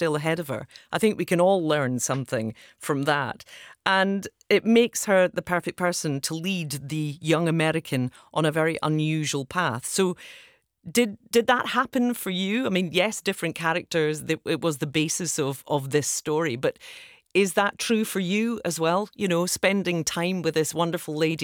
still ahead of her. I think we can all learn something from that. And it makes her the perfect person to lead the young American on a very unusual path. So did that happen for you? I mean, yes, different characters, it was the basis of this story, but is that true for you as well? You know, spending time with this wonderful lady